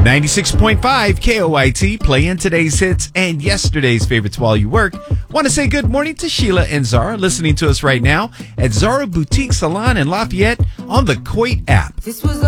96.5 KOIT, playing today's hits and yesterday's favorites while you work. Want to say good morning to Sheila and Zara, listening to us right now at Zara Boutique Salon in Lafayette on the Coit app.